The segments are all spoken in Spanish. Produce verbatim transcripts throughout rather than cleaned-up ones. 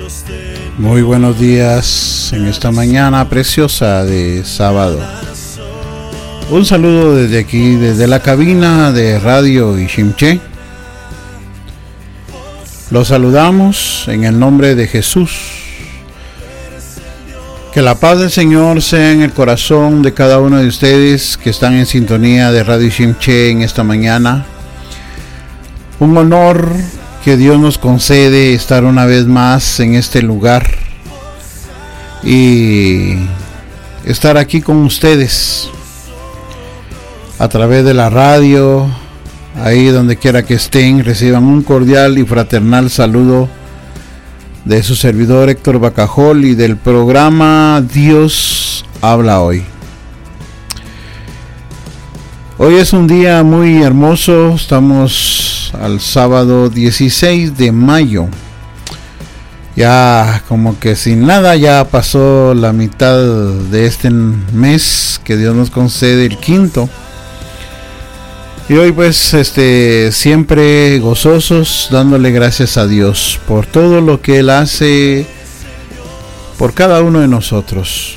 Muy buenos días en esta mañana preciosa de sábado. Un saludo desde aquí, desde la cabina de Radio Ishimché. Los saludamos en el nombre de Jesús. Que la paz del Señor sea en el corazón de cada uno de ustedes que están en sintonía de Radio Ishimché en esta mañana. Un honor que Dios nos concede estar una vez más en este lugar y estar aquí con ustedes a través de la radio. Ahí donde quiera que estén, reciban un cordial y fraternal saludo de su servidor Héctor Bacajol y del programa Dios habla hoy. Hoy es un día muy hermoso, estamos al sábado dieciséis de mayo. Ya como que sin nada ya pasó la mitad de este mes que Dios nos concede, el quinto. Y hoy pues este siempre gozosos, dándole gracias a Dios por todo lo que Él hace por cada uno de nosotros.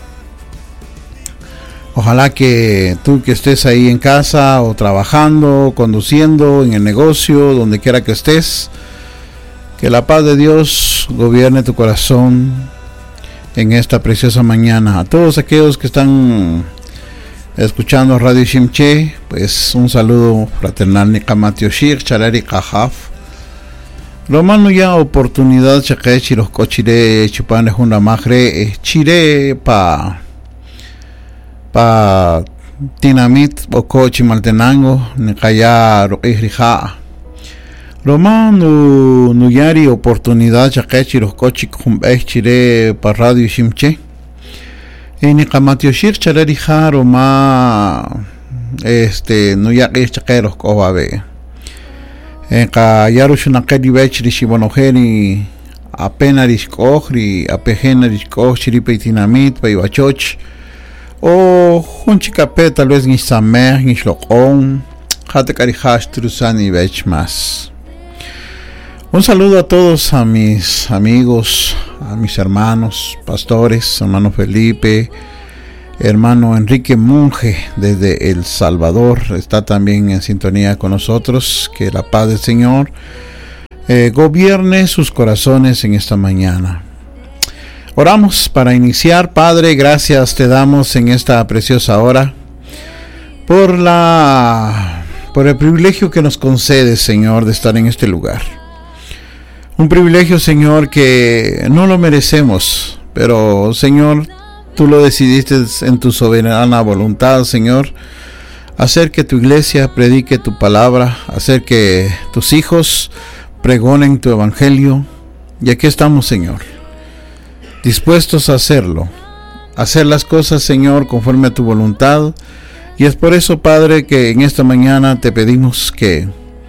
Ojalá que tú que estés ahí en casa o trabajando, conduciendo, en el negocio, donde quiera que estés, que la paz de Dios gobierne tu corazón en esta preciosa mañana. A todos aquellos que están escuchando Radio Ishimché, pues un saludo fraternal. Nikamatiyoshir, Charari Kajaf. Romano ya oportunidad chaque chiros cochire chupane una magre chire pa pa tinamit o cochi maltenango nikaya roirija. Romano nuyari oportunidad chaque chiros cochi kumbe chire pa Radio Ishimché. En Nikamatiyoshir Chararija Roma este no ya que chaqueros cobabe. En Kayarushunakari Bechri Shibonogeni apenas riscohri, apejena riscohri peitinamit, peibachoch o junchicape tal vez ni samer ni shlokon, jate carijash trusani bech más. Un saludo a todos, a mis amigos, a mis hermanos, pastores, hermano Felipe, hermano Enrique Monje desde El Salvador, está también en sintonía con nosotros. Que la paz del Señor eh, gobierne sus corazones en esta mañana. Oramos para iniciar. Padre, gracias te damos en esta preciosa hora por la por el privilegio que nos concedes, Señor, de estar en este lugar. Un privilegio, Señor, que no lo merecemos, pero, Señor, tú lo decidiste en tu soberana voluntad, Señor, hacer que tu iglesia predique tu palabra, hacer que tus hijos pregonen tu evangelio. Y aquí estamos, Señor, dispuestos a hacerlo, hacer las cosas, Señor, conforme a tu voluntad. Y es por eso, Padre, que en esta mañana te pedimos que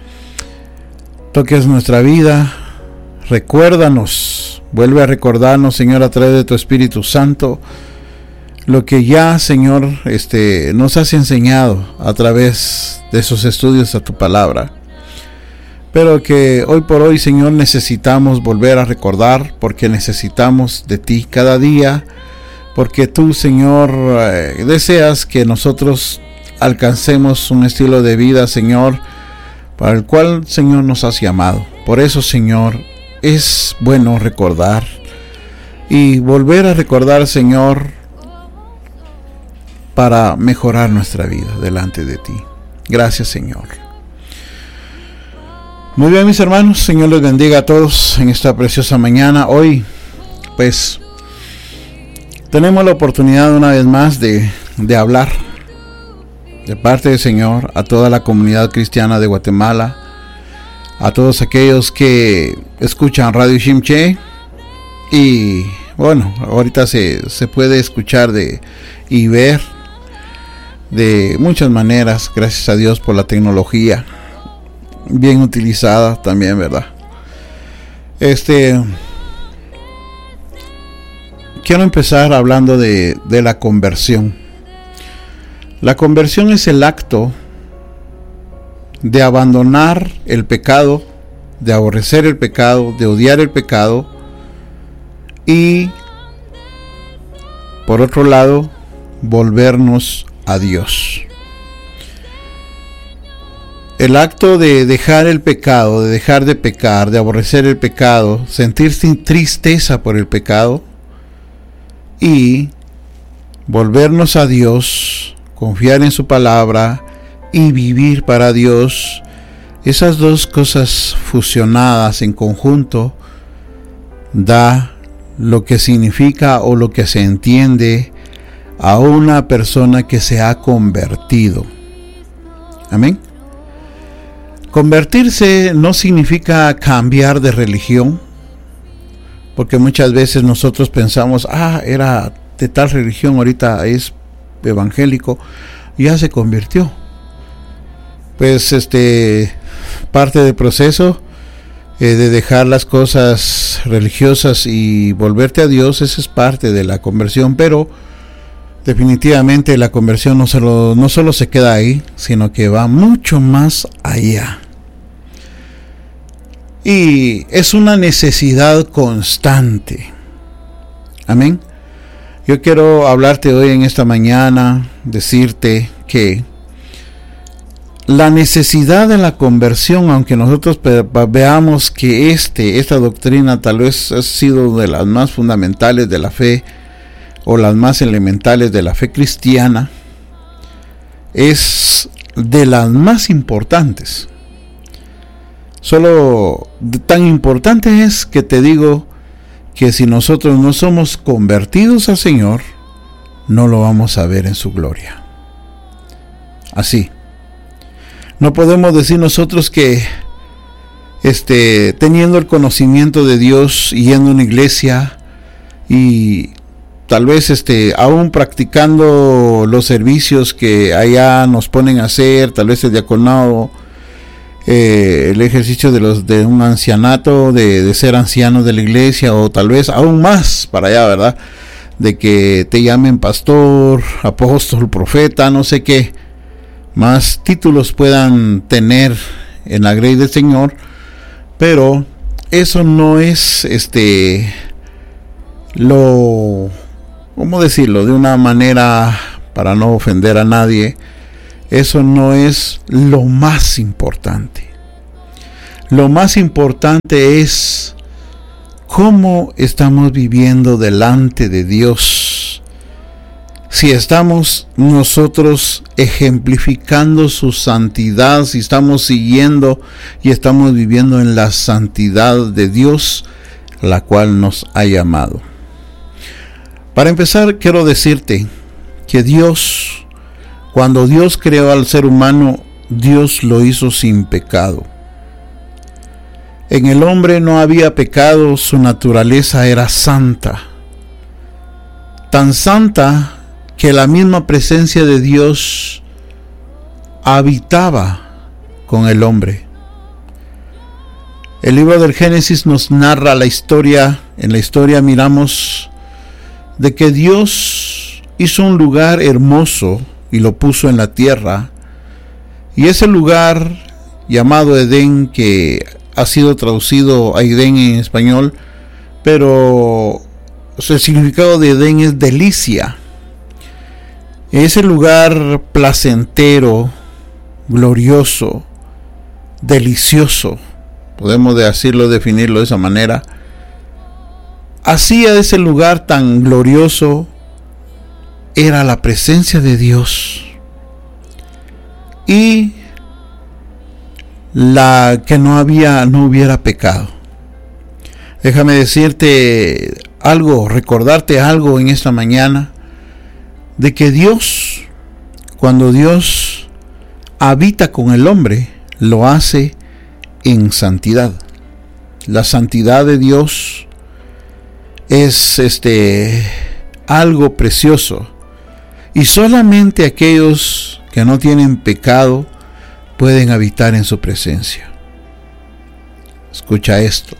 toques nuestra vida. Recuérdanos, vuelve a recordarnos, Señor, a través de tu Espíritu Santo, lo que ya, Señor, este, nos has enseñado a través de esos estudios a tu palabra. Pero que hoy por hoy, Señor, necesitamos volver a recordar, porque necesitamos de ti cada día, porque tú, Señor, eh, deseas que nosotros alcancemos un estilo de vida, Señor, para el cual, Señor, nos has llamado. Por eso, Señor, es bueno recordar y volver a recordar, Señor, para mejorar nuestra vida delante de ti. Gracias, Señor. Muy bien, mis hermanos, Señor les bendiga a todos en esta preciosa mañana. Hoy, pues, tenemos la oportunidad una vez más de, de hablar de parte del Señor a toda la comunidad cristiana de Guatemala, a todos aquellos que escuchan Radio Ishimché. Y bueno, ahorita se, se puede escuchar de y ver de muchas maneras, gracias a Dios por la tecnología bien utilizada también, ¿verdad? Este quiero empezar hablando de, de la conversión. La conversión es el acto de abandonar el pecado, de aborrecer el pecado, de odiar el pecado, y por otro lado volvernos a Dios. El acto de dejar el pecado, de dejar de pecar, de aborrecer el pecado, sentir tristeza por el pecado y volvernos a Dios, confiar en su palabra y vivir para Dios, esas dos cosas fusionadas en conjunto da lo que significa o lo que se entiende a una persona que se ha convertido. Amén. Convertirse no significa cambiar de religión, porque muchas veces nosotros pensamos, ah, era de tal religión, ahorita es evangélico, ya se convirtió. Pues este, parte del proceso eh, de dejar las cosas religiosas y volverte a Dios, esa es parte de la conversión, pero definitivamente la conversión no solo, no solo se queda ahí, sino que va mucho más allá. Y es una necesidad constante. Amén. Yo quiero hablarte hoy en esta mañana, decirte que la necesidad de la conversión, aunque nosotros veamos que este, esta doctrina tal vez ha sido de las más fundamentales de la fe, o las más elementales de la fe cristiana, es de las más importantes. Solo tan importante es que te digo que si nosotros no somos convertidos al Señor, no lo vamos a ver en su gloria. Así. No podemos decir nosotros que este, teniendo el conocimiento de Dios, yendo a una iglesia y tal vez este, aún practicando los servicios que allá nos ponen a hacer, tal vez el diaconado, eh, el ejercicio de los de un ancianato, de, de ser anciano de la iglesia, o tal vez aún más para allá, ¿verdad? De que te llamen pastor, apóstol, profeta, no sé qué más títulos puedan tener en la grey del Señor, pero eso no es este lo, ¿cómo decirlo? De una manera para no ofender a nadie, eso no es lo más importante. Lo más importante es cómo estamos viviendo delante de Dios. Si estamos nosotros ejemplificando su santidad, si estamos siguiendo y estamos viviendo en la santidad de Dios, la cual nos ha llamado. Para empezar, quiero decirte que Dios, cuando Dios creó al ser humano, Dios lo hizo sin pecado. En el hombre no había pecado, su naturaleza era santa. Tan santa que la misma presencia de Dios habitaba con el hombre. El libro del Génesis nos narra la historia. En la historia miramos de que Dios hizo un lugar hermoso y lo puso en la tierra. Y ese lugar llamado Edén, que ha sido traducido a Edén en español, pero el significado de Edén es delicia. Ese lugar placentero, glorioso, delicioso, podemos decirlo, definirlo de esa manera, hacía de ese lugar tan glorioso, era la presencia de Dios y la que no había, no hubiera pecado. Déjame decirte algo, recordarte algo en esta mañana, de que Dios, cuando Dios habita con el hombre, lo hace en santidad. La santidad de Dios es este algo precioso, y solamente aquellos que no tienen pecado pueden habitar en su presencia. Escucha esto.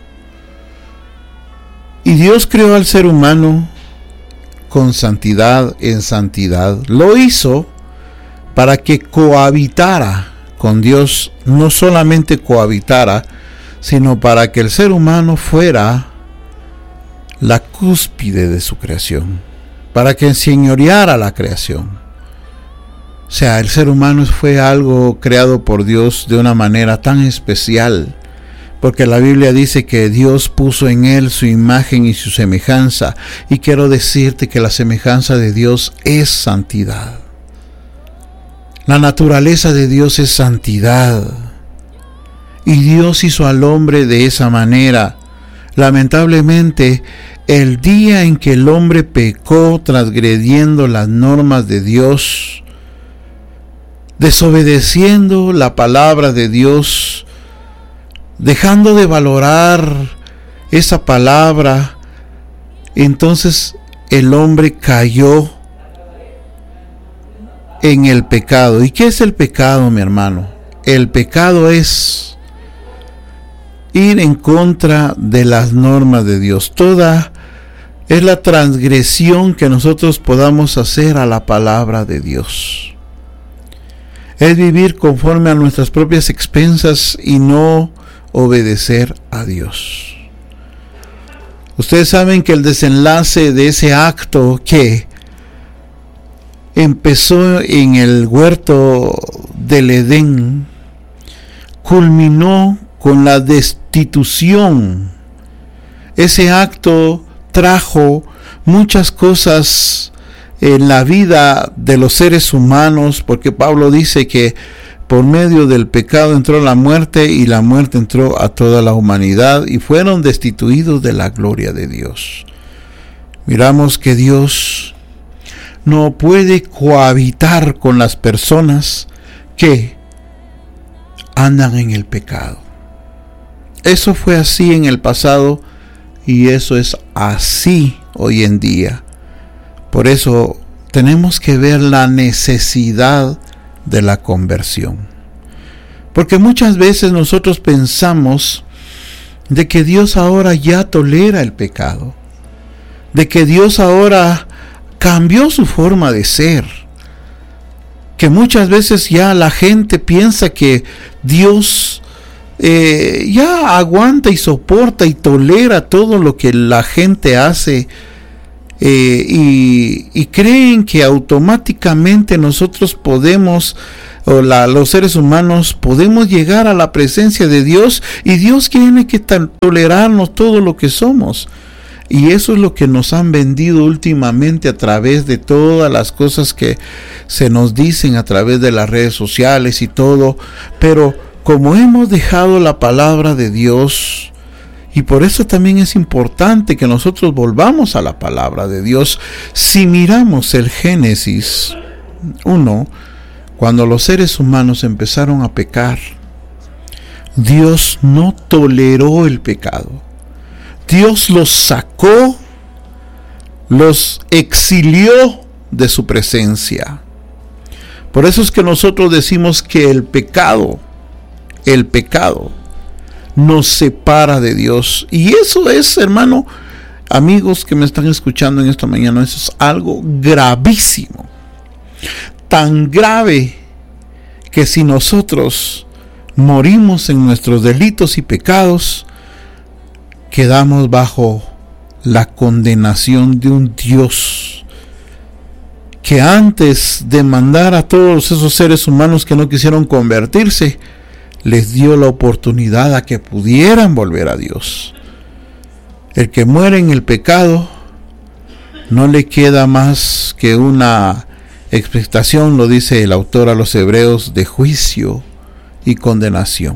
Y Dios creó al ser humano con santidad en santidad. Lo hizo para que cohabitara con Dios, no solamente cohabitara, sino para que el ser humano fuera la cúspide de su creación, para que enseñoreara la creación. O sea, el ser humano fue algo creado por Dios de una manera tan especial, porque la Biblia dice que Dios puso en él su imagen y su semejanza, y quiero decirte que la semejanza de Dios es santidad. La naturaleza de Dios es santidad, y Dios hizo al hombre de esa manera. Lamentablemente, el día en que el hombre pecó transgrediendo las normas de Dios, desobedeciendo la palabra de Dios, dejando de valorar esa palabra, entonces el hombre cayó en el pecado. ¿Y qué es el pecado, mi hermano? El pecado es ir en contra de las normas de Dios. Toda es la transgresión que nosotros podamos hacer a la palabra de Dios. Es vivir conforme a nuestras propias expensas y no obedecer a Dios. Ustedes saben que el desenlace de ese acto que empezó en el huerto del Edén culminó con la destitución. Ese acto trajo muchas cosas en la vida de los seres humanos, porque Pablo dice que por medio del pecado entró la muerte, y la muerte entró a toda la humanidad, y fueron destituidos de la gloria de Dios. Miramos que Dios no puede cohabitar con las personas que andan en el pecado. Eso fue así en el pasado, y eso es así hoy en día. Por eso tenemos que ver la necesidad de la conversión, porque muchas veces nosotros pensamos de que Dios ahora ya tolera el pecado, de que Dios ahora cambió su forma de ser, que muchas veces ya la gente piensa que Dios eh, ya aguanta y soporta y tolera todo lo que la gente hace. Eh, y, y creen que automáticamente nosotros podemos, o la, los seres humanos podemos llegar a la presencia de Dios, y Dios tiene que tolerarnos todo lo que somos. Y eso es lo que nos han vendido últimamente a través de todas las cosas que se nos dicen a través de las redes sociales y todo. Pero como hemos dejado la palabra de Dios, y por eso también es importante que nosotros volvamos a la palabra de Dios. Si miramos el Génesis uno, cuando los seres humanos empezaron a pecar, Dios no toleró el pecado. Dios los sacó, los exilió de su presencia. Por eso es que nosotros decimos que el pecado, el pecado, nos separa de Dios. Y eso es, hermano, amigos que me están escuchando en esta mañana, eso es algo gravísimo. Tan grave que si nosotros morimos en nuestros delitos y pecados, quedamos bajo la condenación de un Dios que antes de mandar a todos esos seres humanos que no quisieron convertirse, les dio la oportunidad a que pudieran volver a Dios. El que muere en el pecado no le queda más que una expectación, lo dice el autor a los Hebreos, de juicio y condenación.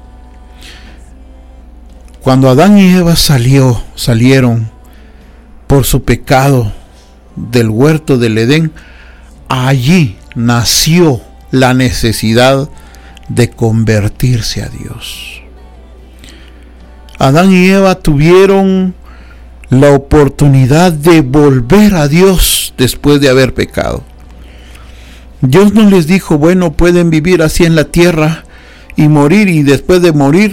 Cuando Adán y Eva salió, salieron por su pecado del huerto del Edén, allí nació la necesidad de convertirse a Dios. Adán y Eva tuvieron la oportunidad de volver a Dios después de haber pecado. Dios no les dijo, bueno, pueden vivir así en la tierra y morir, y después de morir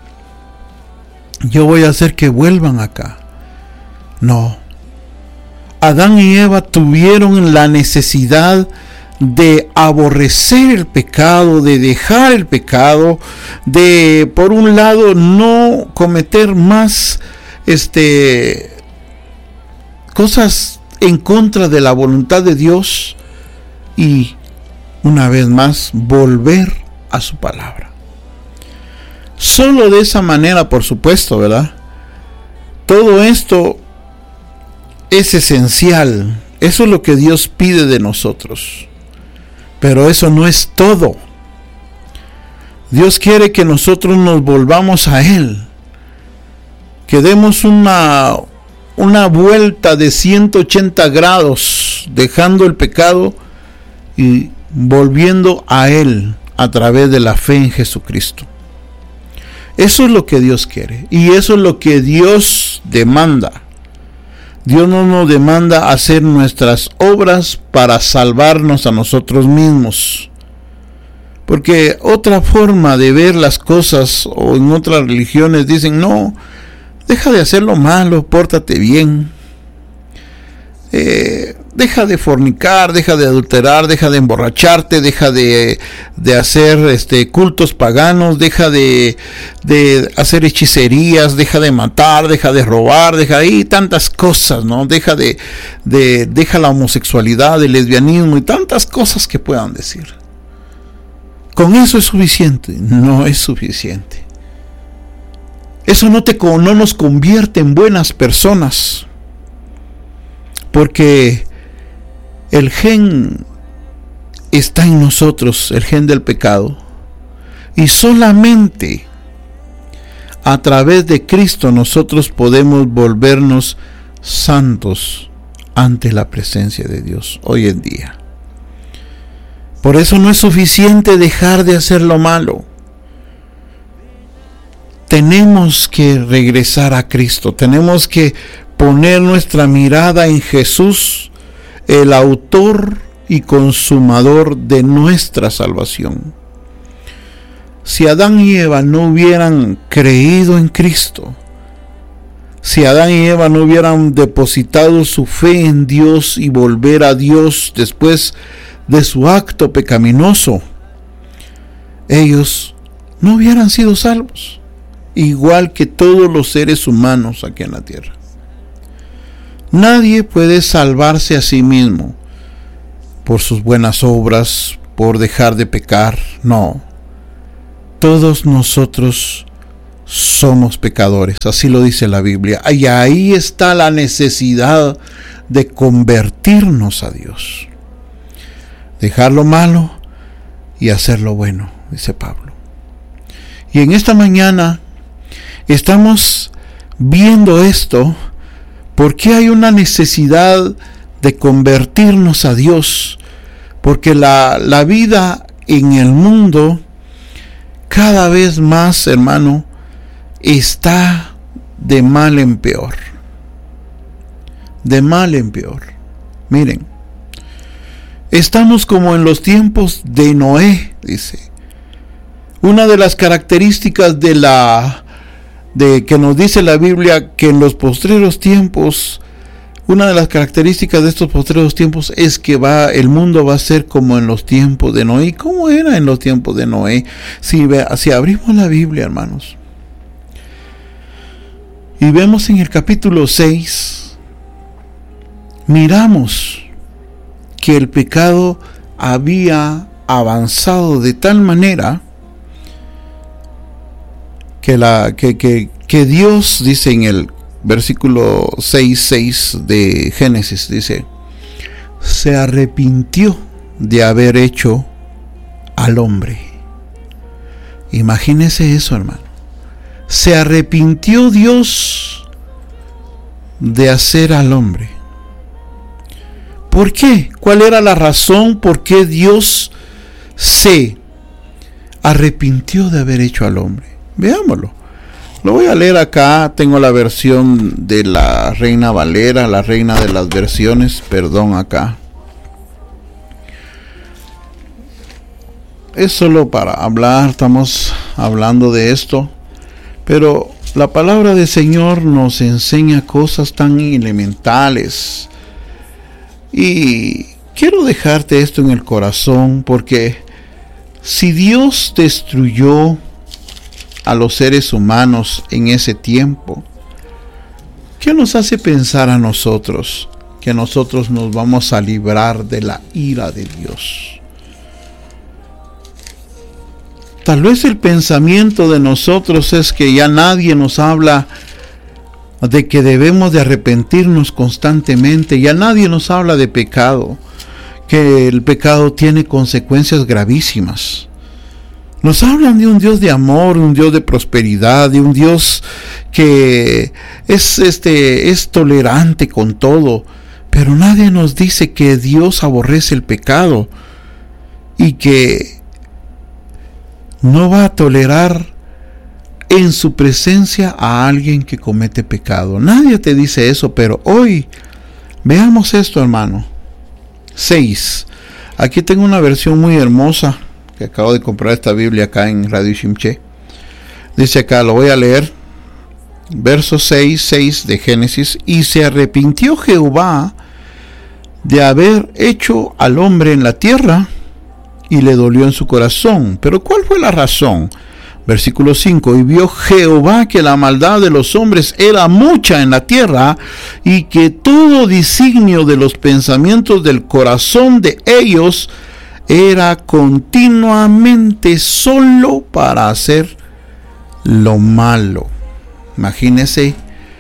yo voy a hacer que vuelvan acá. No. Adán y Eva tuvieron la necesidad de aborrecer el pecado, de dejar el pecado, de, por un lado, no cometer más este cosas en contra de la voluntad de Dios y una vez más volver a su palabra. Solo de esa manera, por supuesto, ¿verdad? Todo esto es esencial. Eso es lo que Dios pide de nosotros. Pero eso no es todo. Dios quiere que nosotros nos volvamos a Él. Que demos una, una vuelta de ciento ochenta grados, dejando el pecado y volviendo a Él a través de la fe en Jesucristo. Eso es lo que Dios quiere y eso es lo que Dios demanda. Dios no nos demanda hacer nuestras obras para salvarnos a nosotros mismos. Porque otra forma de ver las cosas, o en otras religiones dicen, no, deja de hacer lo malo, pórtate bien. Eh, deja de fornicar, deja de adulterar, deja de emborracharte, deja de, de hacer este, cultos paganos, deja de, de hacer hechicerías, deja de matar, deja de robar, deja ahí tantas cosas, ¿no? Deja de, de, deja la homosexualidad, el lesbianismo y tantas cosas que puedan decir. ¿Con eso es suficiente? No es suficiente. Eso no, te, no nos convierte en buenas personas. Porque el gen está en nosotros, el gen del pecado. Y solamente a través de Cristo nosotros podemos volvernos santos ante la presencia de Dios hoy en día. Por eso no es suficiente dejar de hacer lo malo. Tenemos que regresar a Cristo. Tenemos que poner nuestra mirada en Jesús, el autor y consumador de nuestra salvación. Si Adán y Eva no hubieran creído en Cristo, si Adán y Eva no hubieran depositado su fe en Dios y volver a Dios después de su acto pecaminoso, ellos no hubieran sido salvos, igual que todos los seres humanos aquí en la tierra. Nadie puede salvarse a sí mismo por sus buenas obras, por dejar de pecar. No. Todos nosotros somos pecadores. Así lo dice la Biblia. Y ahí está la necesidad de convertirnos a Dios. Dejar lo malo y hacer lo bueno, dice Pablo. Y en esta mañana estamos viendo esto. Porque hay una necesidad de convertirnos a Dios. Porque la, la vida en el mundo cada vez más, hermano, está de mal en peor. De mal en peor. Miren, estamos como en los tiempos de Noé, dice. Una de las características de la de que nos dice la Biblia que en los postreros tiempos, una de las características de estos postreros tiempos es que va el mundo va a ser como en los tiempos de Noé. ¿Cómo era en los tiempos de Noé? Si, si abrimos la Biblia, hermanos, y vemos en el capítulo seis, miramos que el pecado había avanzado de tal manera que, la, que, que, que Dios dice en el versículo seis seis de Génesis, dice, se arrepintió de haber hecho al hombre. Imagínese eso, hermano. Se arrepintió Dios de hacer al hombre. ¿Por qué? ¿Cuál era la razón por qué Dios se arrepintió de haber hecho al hombre? Veámoslo. Lo voy a leer acá. Tengo la versión de la Reina Valera, la reina de las versiones, perdón, acá. Es solo para hablar, estamos hablando de esto. Pero la palabra del Señor nos enseña cosas tan elementales. Y quiero dejarte esto en el corazón, porque si Dios destruyó a los seres humanos en ese tiempo, ¿Qué nos hace pensar a nosotros que nosotros nos vamos a librar de la ira de Dios? Tal vez el pensamiento de nosotros es que ya nadie nos habla de que debemos de arrepentirnos constantemente, ya nadie nos habla de pecado, que el pecado tiene consecuencias gravísimas. Nos hablan de un Dios de amor, un Dios de prosperidad, de un Dios que es, este, es tolerante con todo, pero nadie nos dice que Dios aborrece el pecado y que no va a tolerar en su presencia a alguien que comete pecado. Nadie te dice eso, pero hoy veamos esto, hermano. seis. Aquí tengo una versión muy hermosa que acabo de comprar esta Biblia acá en Radio Shimche. Dice acá, lo voy a leer. Verso seis, seis de Génesis. Y se arrepintió Jehová de haber hecho al hombre en la tierra, y le dolió en su corazón. Pero ¿cuál fue la razón? Versículo cinco. Y vio Jehová que la maldad de los hombres era mucha en la tierra, y que todo designio de los pensamientos del corazón de ellos era continuamente solo para hacer lo malo. Imagínese,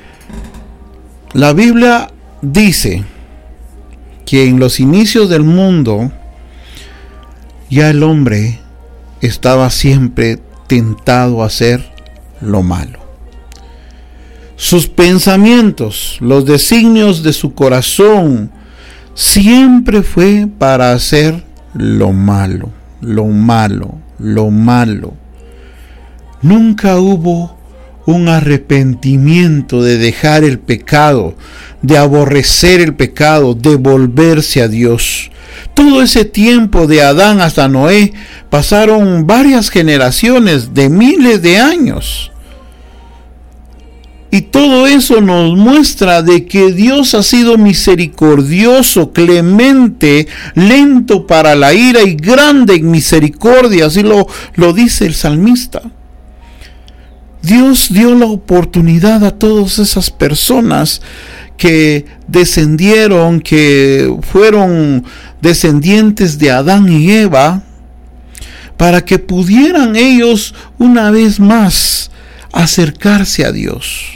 la Biblia dice que en los inicios del mundo ya el hombre estaba siempre tentado a hacer lo malo. Sus pensamientos, los designios de su corazón, siempre fue para hacer lo malo, lo malo, lo malo. Nunca hubo un arrepentimiento de dejar el pecado, de aborrecer el pecado, de volverse a Dios. Todo ese tiempo de Adán hasta Noé pasaron varias generaciones de miles de años. Y todo eso nos muestra de que Dios ha sido misericordioso, clemente, lento para la ira y grande en misericordia. Así lo, lo dice el salmista. Dios dio la oportunidad a todas esas personas que descendieron, que fueron descendientes de Adán y Eva, para que pudieran ellos una vez más acercarse a Dios.